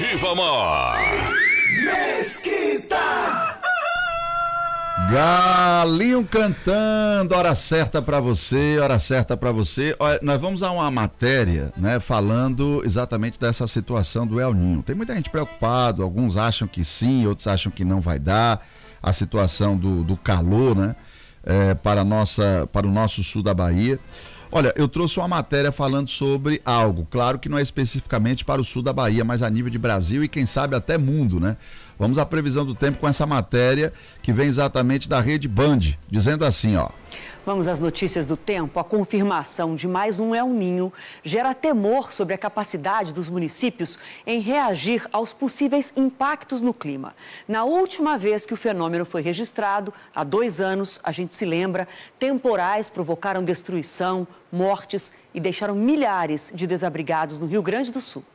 Ribamar. Mesquita. Galinho cantando, hora certa pra você, hora certa pra você. Olha, nós vamos a uma matéria, né, falando exatamente dessa situação do El Ninho. Tem muita gente preocupada, alguns acham que sim, outros acham que não vai dar. A situação do calor, né, para o nosso sul da Bahia. Olha, eu trouxe uma matéria falando sobre algo, claro que não é especificamente para o sul da Bahia, mas a nível de Brasil e quem sabe até mundo, né? Vamos à previsão do tempo com essa matéria que vem exatamente da Rede Band, dizendo assim, ó. Vamos às notícias do tempo. A confirmação de mais um El Ninho gera temor sobre a capacidade dos municípios em reagir aos possíveis impactos no clima. Na última vez que o fenômeno foi registrado, há 2 anos, a gente se lembra, temporais provocaram destruição, mortes e deixaram milhares de desabrigados no Rio Grande do Sul.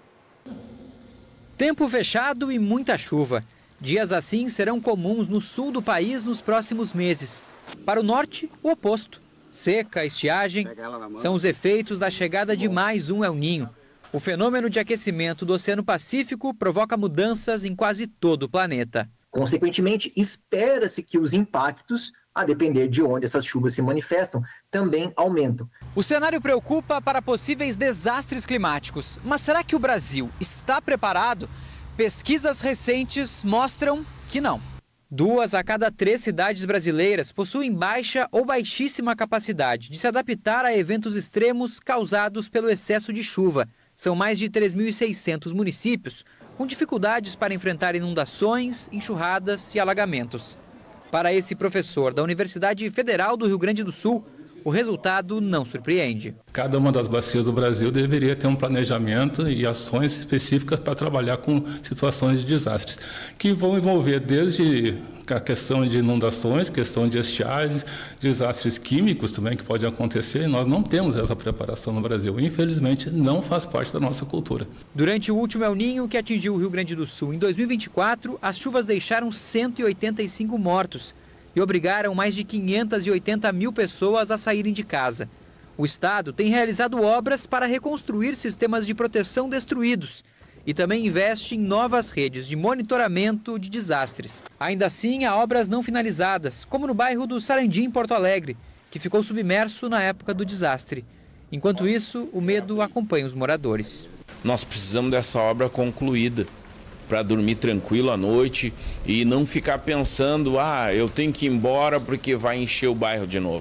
Tempo fechado e muita chuva. Dias assim serão comuns no sul do país nos próximos meses. Para o norte, o oposto. Seca, estiagem, são os efeitos da chegada de mais um El Ninho. O fenômeno de aquecimento do Oceano Pacífico provoca mudanças em quase todo o planeta. Consequentemente, espera-se que os impactos, a depender de onde essas chuvas se manifestam, também aumentam. O cenário preocupa para possíveis desastres climáticos. Mas será que o Brasil está preparado? Pesquisas recentes mostram que não. 2 a cada 3 cidades brasileiras possuem baixa ou baixíssima capacidade de se adaptar a eventos extremos causados pelo excesso de chuva. São mais de 3.600 municípios com dificuldades para enfrentar inundações, enxurradas e alagamentos. Para esse professor da Universidade Federal do Rio Grande do Sul, o resultado não surpreende. Cada uma das bacias do Brasil deveria ter um planejamento e ações específicas para trabalhar com situações de desastres, que vão envolver desde a questão de inundações, questão de estiagens, desastres químicos também que podem acontecer, e nós não temos essa preparação no Brasil. Infelizmente, não faz parte da nossa cultura. Durante o último El Ninho, que atingiu o Rio Grande do Sul em 2024, as chuvas deixaram 185 mortos. E obrigaram mais de 580 mil pessoas a saírem de casa. O Estado tem realizado obras para reconstruir sistemas de proteção destruídos e também investe em novas redes de monitoramento de desastres. Ainda assim, há obras não finalizadas, como no bairro do Sarandi, em Porto Alegre, que ficou submerso na época do desastre. Enquanto isso, o medo acompanha os moradores. Nós precisamos dessa obra concluída, para dormir tranquilo à noite e não ficar pensando, eu tenho que ir embora porque vai encher o bairro de novo.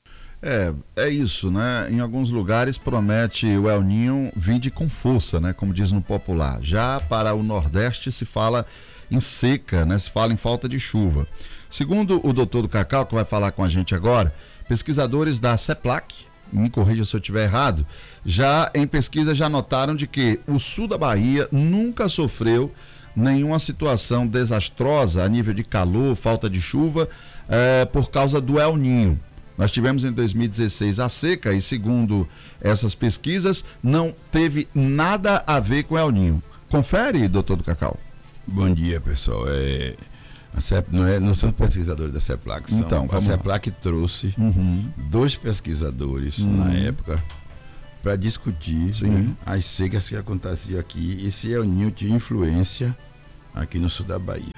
É isso, né? Em alguns lugares promete o El Ninho vir com força, né? Como diz no popular. Já para o Nordeste se fala em seca, né? Se fala em falta de chuva. Segundo o doutor do Cacau, que vai falar com a gente agora, pesquisadores da CEPLAC, me corrija se eu estiver errado, já em pesquisa já notaram de que o sul da Bahia nunca sofreu nenhuma situação desastrosa a nível de calor, falta de chuva, por causa do El Ninho. Nós tivemos em 2016 a seca e, segundo essas pesquisas, não teve nada a ver com El Ninho. Confere, doutor do Cacau. Bom dia, pessoal. Não são pesquisadores da CEPLAC, a CEPLAC trouxe 2 pesquisadores na época para discutir, né, as secas que aconteciam aqui e se El Ninho tinha influência aqui no sul da Bahia.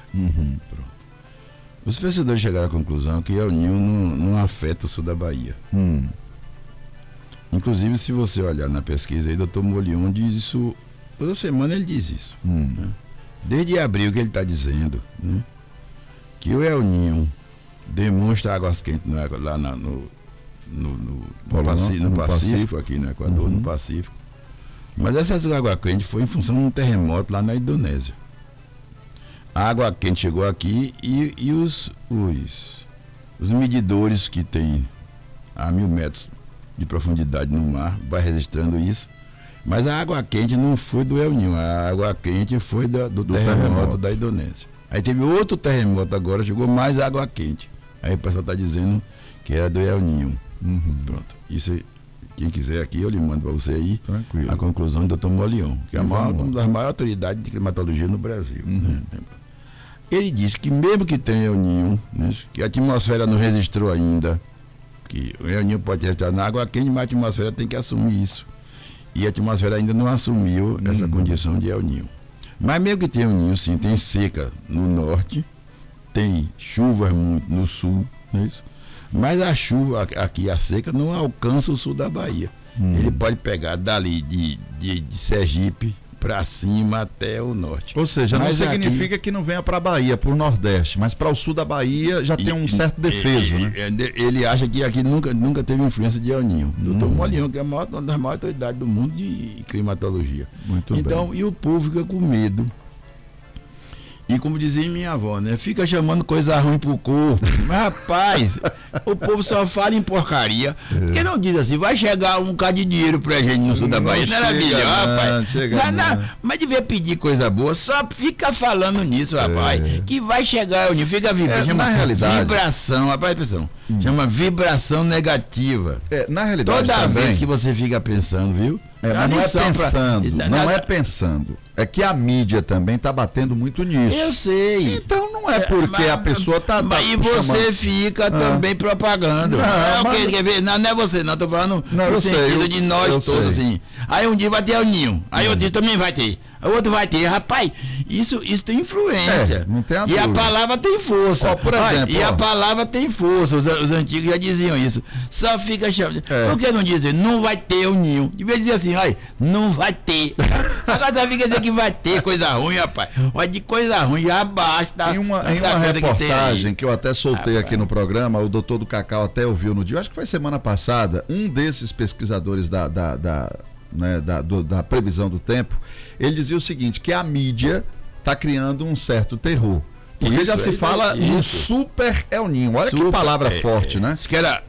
Os pesquisadores chegaram à conclusão que El Ninho não afeta o sul da Bahia. Inclusive, se você olhar na pesquisa aí, doutor Molion diz isso, toda semana ele diz isso. Né? Desde abril que ele está dizendo, né, que o El Ninho demonstra águas quentes lá no Pacífico, aqui no Equador, no Pacífico. Mas essas águas quentes foi em função de um terremoto lá na Indonésia. A água quente chegou aqui e os medidores que tem a 1.000 metros de profundidade no mar vai registrando isso. Mas a água quente não foi do El Ninho, a água quente foi do terremoto da Indonésia. Aí teve outro terremoto agora, chegou mais água quente. Aí o pessoal está dizendo que era do El Ninho. Pronto. Isso, quem quiser aqui, eu lhe mando para você aí. Tranquilo. A conclusão do Dr. Molion, que é uma das maiores autoridades de climatologia no Brasil. Né? Ele disse que mesmo que tenha El Ninho, né, que a atmosfera não registrou ainda, que o El Ninho pode registrar na água quente, mas a atmosfera tem que assumir isso. E a atmosfera ainda não assumiu essa condição de El Ninho. Mas mesmo que tenha um ninho, sim, tem seca no norte, tem chuvas muito no sul, não é isso? Mas a chuva aqui, a seca, não alcança o sul da Bahia. Ele pode pegar dali de Sergipe para cima até o norte. Ou seja, mas não significa que não venha para a Bahia, para o Nordeste, mas para o sul da Bahia já tem um certo defeso, né? Ele acha que aqui nunca teve influência de El Niño. Doutor Molião, que é uma das maiores autoridades do mundo de climatologia. Muito então, bem. E o povo fica com medo. E como dizia minha avó, né? Fica chamando coisa ruim pro corpo. Mas, rapaz, o povo só fala em porcaria. Porque não diz assim, vai chegar um bocado de dinheiro pra gente no sul da Bahia. Não era melhor, rapaz. Não, mas devia pedir coisa boa. Só fica falando nisso, rapaz. Que vai chegar, fica vibrando. Chama na realidade, vibração, rapaz, atenção. Chama vibração negativa. Na realidade, toda também, vez que você fica pensando, viu? Mas não é pensando, não é pensando. É que a mídia também está batendo muito nisso. Eu sei. Então não é porque a pessoa está. E você fica também propagando. Quer ver? Não é você, não. Estou falando no sentido de nós todos, assim. Aí um dia vai ter o ninho. Aí outro dia também vai ter. O outro vai ter. Rapaz, isso tem influência. Não tem e a palavra tem força. Por exemplo, e a palavra tem força. Os antigos já diziam isso. Só fica chamando. Por que não dizem? Não vai ter o ninho. Devia dizer assim, olha, não vai ter. Agora só fica dizendo que vai ter coisa ruim, rapaz. Olha, de coisa ruim já basta. Em uma reportagem que eu até soltei aqui no programa, o doutor do Cacau até ouviu no dia, acho que foi semana passada, um desses pesquisadores da previsão do tempo, ele dizia o seguinte, que a mídia está criando um certo terror. Porque já se fala em super El Niño. Olha que palavra forte, né? Acho que era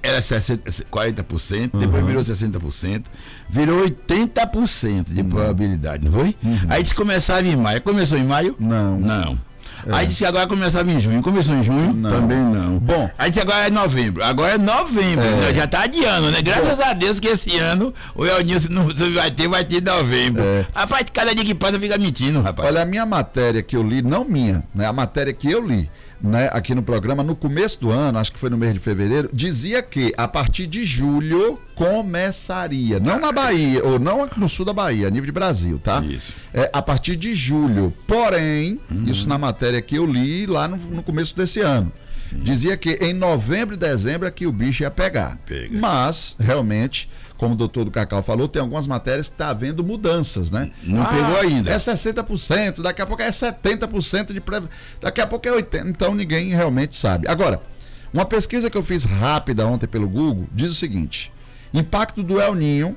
40%, depois virou 60%, virou 80% de probabilidade, não foi? Aí disse que começava em maio. Começou em maio? Não. Aí disse que agora começava em junho. Começou em junho? Não. Também não. Bom. Aí disse que agora é novembro. Agora é novembro. Já tá adiando, né? Graças a Deus que esse ano o El Niño se vai ter em novembro. Rapaz, cada dia que passa fica mentindo, rapaz. Olha, a minha matéria que eu li, não minha, né? A matéria que eu li, né, aqui no programa, no começo do ano, acho que foi no mês de fevereiro, dizia que a partir de julho começaria, não na Bahia, ou não no sul da Bahia, a nível de Brasil, tá? Isso. A partir de julho. Porém, isso na matéria que eu li lá no começo desse ano. Dizia que em novembro e dezembro é que o bicho ia pegar. Mas, realmente, como o doutor do Cacau falou, tem algumas matérias que está havendo mudanças, né? Não pegou ainda. É 60%, daqui a pouco é 70% daqui a pouco é 80%, então ninguém realmente sabe. Agora, uma pesquisa que eu fiz rápida ontem pelo Google diz o seguinte: impacto do El Niño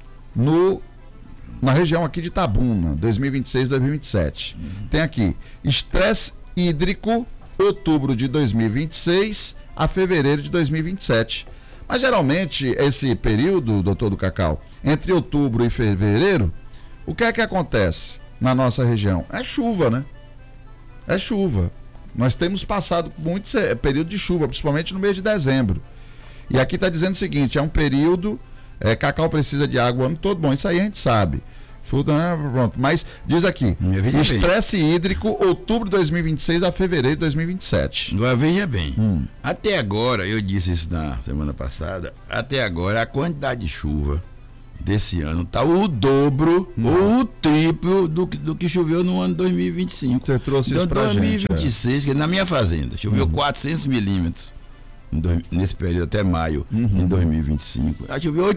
na região aqui de Itabuna, 2026-2027. Tem aqui, estresse hídrico, outubro de 2026 a fevereiro de 2027. Mas geralmente esse período, doutor do Cacau, entre outubro e fevereiro, o que é que acontece na nossa região? É chuva, né? É chuva. Nós temos passado muito período de chuva, principalmente no mês de dezembro. E aqui está dizendo o seguinte, é um período, Cacau precisa de água o ano todo, bom, isso aí a gente sabe. Pronto, mas diz aqui, estresse hídrico, outubro de 2026 a fevereiro de 2027. Agora veja bem, até agora, eu disse isso na semana passada, até agora a quantidade de chuva desse ano está o dobro ou o triplo do que choveu no ano 2025. Você trouxe isso pra 2026, gente, que na minha fazenda, choveu 400 milímetros. Nesse período até maio, em 2025. Choveu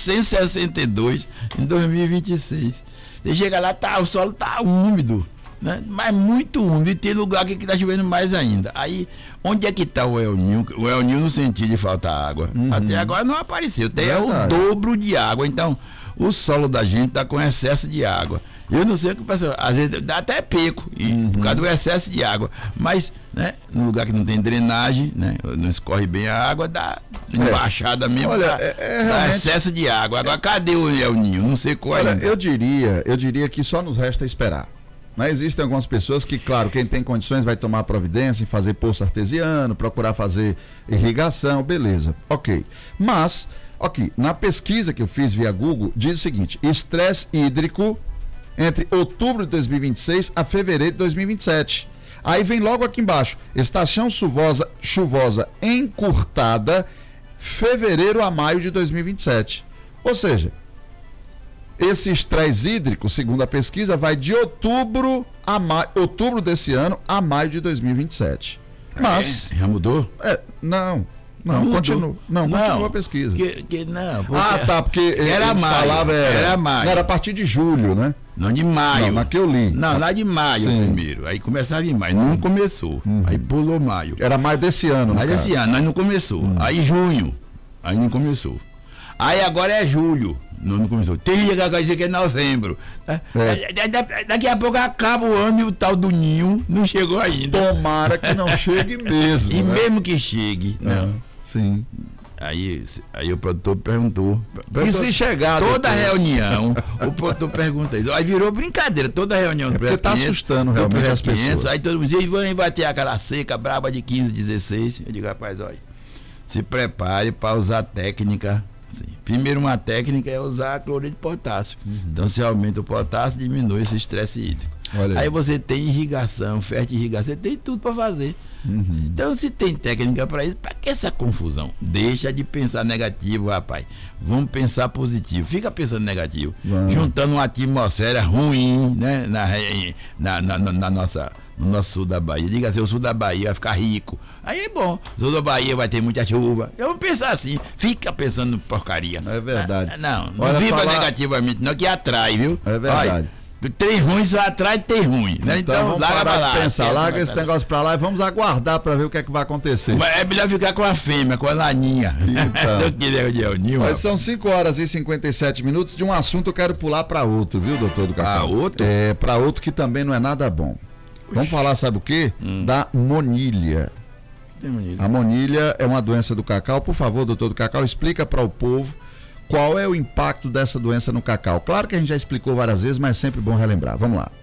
862 em 2026. Você chega lá, o solo tá úmido, né? Mas muito úmido, e tem lugar que está chovendo mais ainda. Aí, onde é que está o El Niño? O El Niño no sentido de faltar água. Até agora não apareceu, tem o dobro de água. Então, o solo da gente está com excesso de água. Eu não sei o que passa, às vezes dá até peco, por causa do excesso de água. Mas, né, no lugar que não tem drenagem, né, não escorre bem a água, dá embaixada mesmo. Olha, dá excesso de água. Agora, cadê o El Niño? Não sei qual é. Eu diria que só nos resta esperar. Mas existem algumas pessoas que, claro, quem tem condições vai tomar providência em fazer poço artesiano, procurar fazer irrigação, beleza, ok. Mas, na pesquisa que eu fiz via Google, diz o seguinte: estresse hídrico entre outubro de 2026 a fevereiro de 2027. Aí vem logo aqui embaixo, estação chuvosa encurtada, fevereiro a maio de 2027. Ou seja, Esse estresse hídrico, segundo a pesquisa, vai de outubro desse ano a maio de 2027. Mas... Já mudou? Não, continua a pesquisa. Não, porque era maio, era maio. Não, era a partir de julho, né? Não, de maio. Não, na que eu li. Não, lá de maio primeiro. Aí começava em maio, não começou. Aí pulou maio. Era maio desse ano, maio desse ano, aí não começou. Aí junho, aí não começou. Aí agora é julho, não começou. Tem dia que vai dizer que é novembro. Daqui a pouco acaba o ano e o tal do ninho não chegou ainda. Tomara que não chegue mesmo. E né? mesmo que chegue, não. Sim. Aí o produtor perguntou. E se chegar? Toda reunião, o produtor pergunta isso. Aí virou brincadeira, toda reunião do porque tá assustando realmente as pessoas. Aí todo mundo diz, vai ter aquela seca braba de 15, 16. Eu digo, rapaz, olha, se prepare para usar técnica. Assim, primeiro, uma técnica é usar cloreto de potássio. Então, se aumenta o potássio, diminui esse estresse hídrico. Aí você tem irrigação, fertirrigação, você tem tudo para fazer. Então, se tem técnica para isso, para que essa confusão? Deixa de pensar negativo, rapaz. Vamos pensar positivo. Fica pensando negativo. Juntando uma atmosfera ruim, né? Na nossa, no nosso sul da Bahia. Diga assim, o sul da Bahia vai ficar rico. Aí é bom. O sul da Bahia vai ter muita chuva. Vamos pensar assim. Fica pensando porcaria. É verdade. Não vibra negativamente, não, que atrai, viu? É verdade. Olha, tem ruim, só atrai tem ruim, né? Então larga pra lá. Larga esse negócio pra lá e vamos aguardar pra ver o que é que vai acontecer. Mas é melhor ficar com a fêmea, com a laninha. Então. Mas são 5h57. De um assunto eu quero pular pra outro, viu, doutor do Cacau? Outro? Pra outro que também não é nada bom. Vamos falar, sabe o quê? Da monilha. A monilha é uma doença do cacau. Por favor, doutor do Cacau, explica para o povo qual é o impacto dessa doença no cacau. Claro que a gente já explicou várias vezes, mas é sempre bom relembrar. Vamos lá.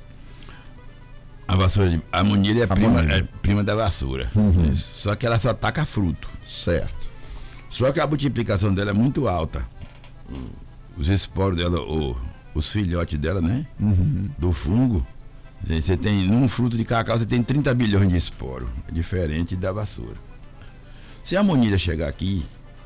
A monilha é prima da vassoura. Só que ela só ataca fruto. Certo. Só que a multiplicação dela é muito alta. Os esporos dela, os filhotes dela, né? Do fungo. Você tem, num fruto de cacau, você tem 30 bilhões de esporos. É diferente da vassoura. Se a monilha chegar aqui,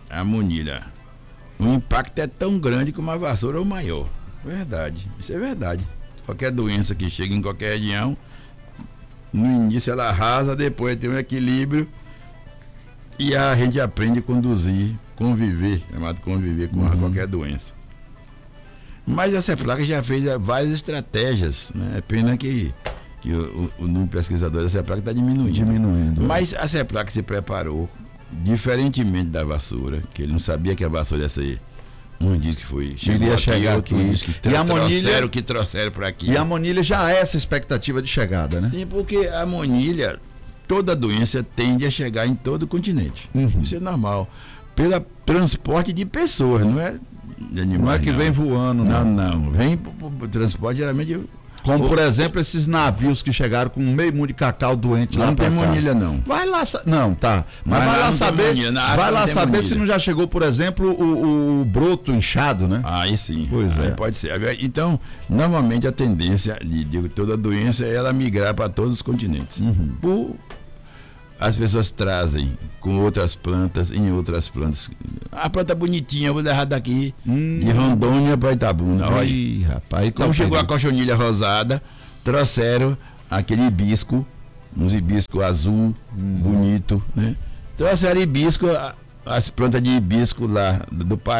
o impacto é tão grande como a vassoura ou maior. Verdade, isso é verdade. Qualquer doença que chega em qualquer região, no início ela arrasa, depois tem um equilíbrio e a gente aprende a conviver com qualquer doença. Mas essa placa já fez várias estratégias, né? É pena que o número de pesquisadores da CEPLAC está diminuindo. Mas a CEPLAC se preparou, diferentemente da vassoura, que ele não sabia que a vassoura ia ser um dia que foi. Iria chegar aqui. E a monilha que trouxeram para aqui. E a monilha já é essa expectativa de chegada, né? Sim, porque a monilha, toda doença tende a chegar em todo o continente. Isso é normal. Pelo transporte de pessoas, não é de animais. Não é que vem voando, não. Vem pro transporte geralmente. Como, por exemplo, esses navios que chegaram com meio mundo de cacau doente lá. Não tem monilha, não. Vai lá, não, tá. Mas vai lá saber. Vai lá saber se não já chegou, por exemplo, o broto inchado, né? Aí sim. Pois é. Pode ser. Então, normalmente a tendência de toda doença é ela migrar para todos os continentes. As pessoas trazem com outras plantas, em outras plantas. A planta bonitinha, eu vou levar daqui de Rondônia para Itabuna. Olha, rapaz, então chegou a cochonilha rosada, trouxeram aquele hibisco, uns hibisco azul, bonito, né? Trouxeram hibisco, as plantas de hibisco lá do Pará.